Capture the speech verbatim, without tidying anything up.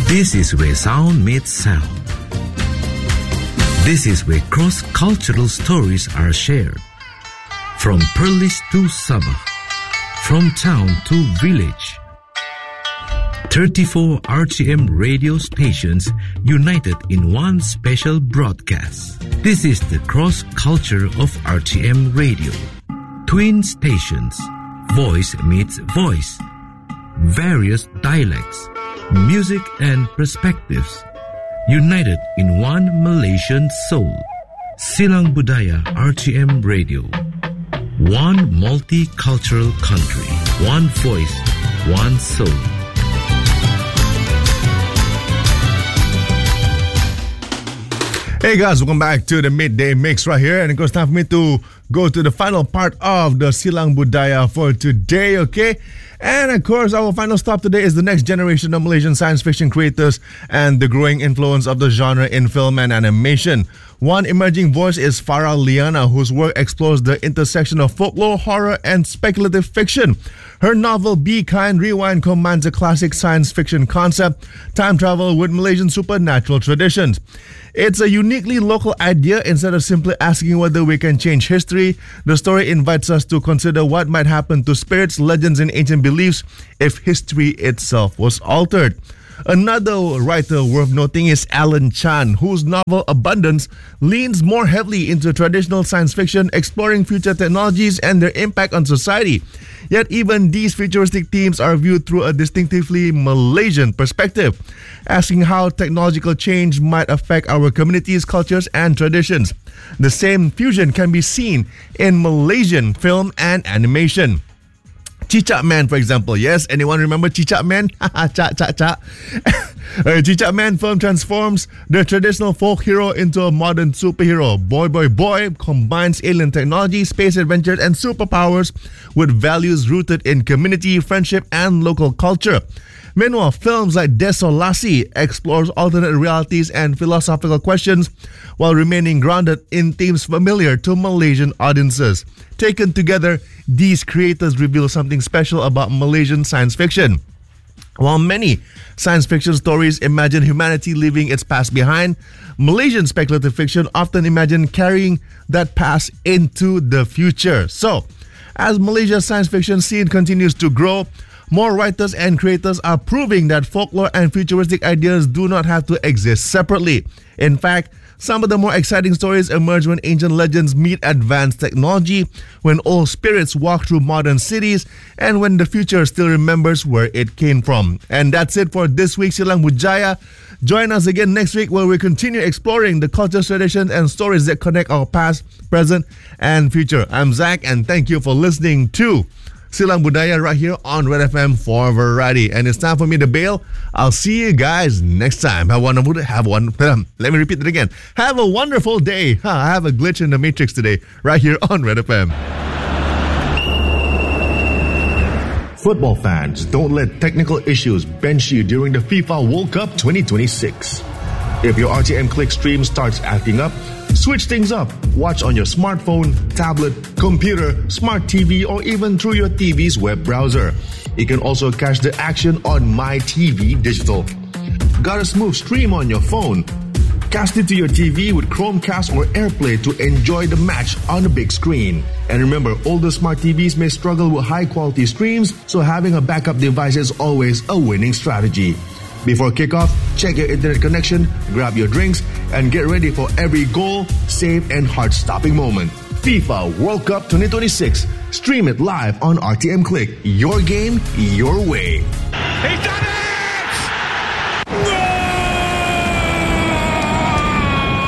This is where sound meets sound. This is where cross-cultural stories are shared. From Perlis to Sabah, from town to village. thirty-four R T M radio stations united in one special broadcast. This is the cross-culture of R T M radio. Twin stations, voice meets voice. Various dialects, music and perspectives, united in one Malaysian soul. Silang Budaya R T M Radio. One multicultural country, one voice, one soul. Hey guys, welcome back to the Midday Mix right here. And of course, time for me to go to the final part of the Silang Budaya for today, okay? And of course, our final stop today is the next generation of Malaysian science fiction creators and the growing influence of the genre in film and animation. One emerging voice is Farah Liana, whose work explores the intersection of folklore, horror, and speculative fiction. Her novel Be Kind Rewind combines a classic science fiction concept, time travel with Malaysian supernatural traditions. It's a uniquely local idea. Instead of simply asking whether we can change history, the story invites us to consider what might happen to spirits, legends, and ancient beliefs if history itself was altered. Another writer worth noting is Alan Chan, whose novel Abundance leans more heavily into traditional science fiction, exploring future technologies and their impact on society. Yet even these futuristic themes are viewed through a distinctively Malaysian perspective, asking how technological change might affect our communities, cultures, and traditions. The same fusion can be seen in Malaysian film and animation. Cicak Man, for example. Yes, anyone remember Cicak Man? Cak, cak, cak. Cicak Man film transforms the traditional folk hero into a modern superhero. Boy Boy Boy combines alien technology, space adventures, and superpowers with values rooted in community, friendship, and local culture. Meanwhile, films like Desolasi explores alternate realities and philosophical questions while remaining grounded in themes familiar to Malaysian audiences. Taken together, these creators reveal something special about Malaysian science fiction. While many science fiction stories imagine humanity leaving its past behind, Malaysian speculative fiction often imagine carrying that past into the future. So, as Malaysia's science fiction scene continues to grow, more writers and creators are proving that folklore and futuristic ideas do not have to exist separately. In fact, some of the more exciting stories emerge when ancient legends meet advanced technology, when old spirits walk through modern cities, and when the future still remembers where it came from. And that's it for this week's Silang Budaya. Join us again next week where we continue exploring the cultures, traditions, and stories that connect our past, present, and future. I'm Zach, and thank you for listening to Silang Budaya right here on Red F M for Variety. And it's time for me to bail. I'll see you guys next time. Have one. Have one. Let me repeat it again. Have a wonderful day. Huh, I have a glitch in the matrix today, right here on Red F M. Football fans, don't let technical issues bench you during the FIFA World Cup twenty twenty-six. If your R T M Click stream starts acting up, switch things up. Watch on your smartphone, tablet, computer, smart T V, or even through your T V's web browser. You can also catch the action on MyTV Digital. Got a smooth stream on your phone? Cast it to your T V with Chromecast or AirPlay to enjoy the match on the big screen. And remember, older smart T Vs may struggle with high-quality streams, so having a backup device is always a winning strategy. Before kickoff, check your internet connection, grab your drinks, and get ready for every goal, save, and heart-stopping moment. FIFA World Cup twenty twenty-six. Stream it live on R T M Click. Your game, your way. He's done it!